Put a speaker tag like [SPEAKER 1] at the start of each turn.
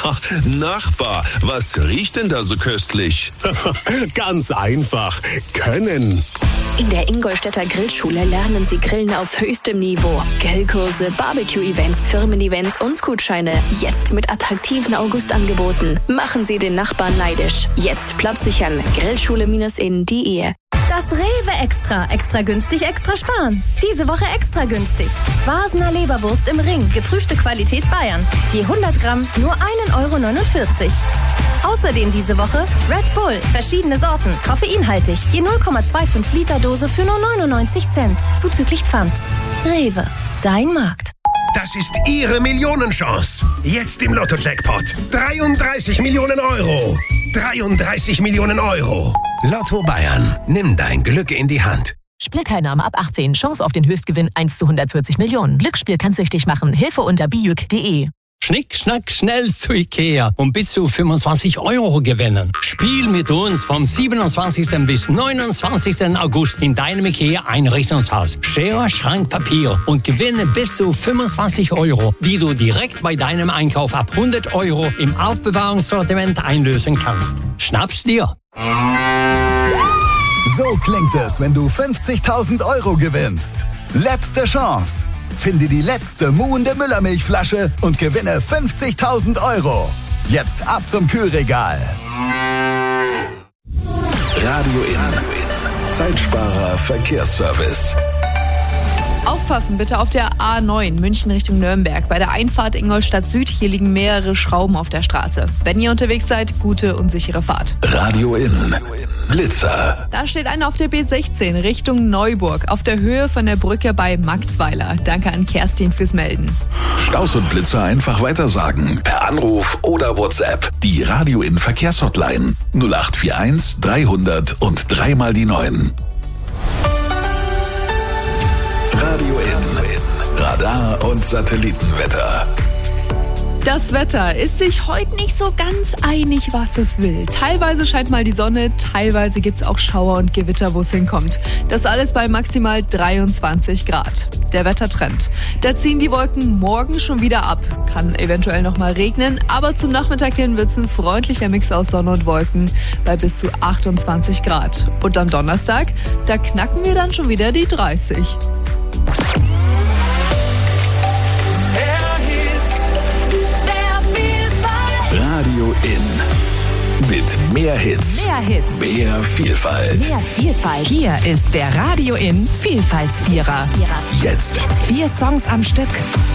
[SPEAKER 1] Nachbar, was riecht denn da so köstlich?
[SPEAKER 2] Ganz einfach. Können.
[SPEAKER 3] In der Ingolstädter Grillschule lernen Sie Grillen auf höchstem Niveau. Grillkurse, Barbecue-Events, Firmen-Events und Gutscheine. Jetzt mit attraktiven Augustangeboten. Machen Sie den Nachbarn neidisch. Jetzt Platz sichern. Grillschule-in.de.
[SPEAKER 4] Das Rewe Extra. Extra günstig, extra sparen. Diese Woche extra günstig. Vasener Leberwurst im Ring. Geprüfte Qualität Bayern. Je 100 Gramm nur 1,49 €. Außerdem diese Woche Red Bull. Verschiedene Sorten. Koffeinhaltig. Je 0,25 Liter Dose für nur 99 Cent. Zuzüglich Pfand. Rewe. Dein Markt.
[SPEAKER 5] Das ist Ihre Millionenchance. Jetzt im Lotto-Jackpot. 33 Millionen Euro. 33 Millionen Euro. Lotto Bayern. Nimm dein Glück in die Hand.
[SPEAKER 6] Spielteilnahme ab 18. Chance auf den Höchstgewinn 1 zu 140 Millionen. Glücksspiel kann süchtig machen. Hilfe unter biüc.de.
[SPEAKER 7] Schnick, schnack, schnell zu Ikea und bis zu 25 € gewinnen. Spiel mit uns vom 27. bis 29. August in deinem Ikea-Einrichtungshaus. Schere, Schrank, Papier und gewinne bis zu 25 €, die du direkt bei deinem Einkauf ab 100 € im Aufbewahrungssortiment einlösen kannst. Schnapp's dir!
[SPEAKER 8] So klingt es, wenn du 50.000 € gewinnst. Letzte Chance. Finde die letzte muhende Müllermilchflasche und gewinne 50.000 €. Jetzt ab zum Kühlregal.
[SPEAKER 1] Radio In. Zeitsparer Verkehrsservice.
[SPEAKER 9] Aufpassen bitte auf der A9 München Richtung Nürnberg. Bei der Einfahrt Ingolstadt Süd, hier liegen mehrere Schrauben auf der Straße. Wenn ihr unterwegs seid, gute und sichere Fahrt.
[SPEAKER 1] Radio In. Blitzer.
[SPEAKER 9] Da steht einer auf der B16 Richtung Neuburg, auf der Höhe von der Brücke bei Maxweiler. Danke an Kerstin fürs Melden.
[SPEAKER 1] Staus und Blitzer einfach weitersagen. Per Anruf oder WhatsApp. Die Radio In Verkehrshotline 0841 300 und 3 mal die 9. Radio In. Radar und Satellitenwetter.
[SPEAKER 9] Das Wetter ist sich heute nicht so ganz einig, was es will. Teilweise scheint mal die Sonne, teilweise gibt's auch Schauer und Gewitter, wo es hinkommt. Das alles bei maximal 23 Grad. Der Wettertrend. Da ziehen die Wolken morgen schon wieder ab. Kann eventuell noch mal regnen, aber zum Nachmittag hin wird's ein freundlicher Mix aus Sonne und Wolken bei bis zu 28 Grad. Und am Donnerstag, da knacken wir dann schon wieder die 30.
[SPEAKER 1] Radio In. Mit mehr Hits.
[SPEAKER 6] Mehr Hits.
[SPEAKER 1] Mehr Vielfalt.
[SPEAKER 6] Mehr Vielfalt. Hier ist der Radio In Vielfaltsvierer.
[SPEAKER 1] Jetzt.
[SPEAKER 6] 4 Songs am Stück.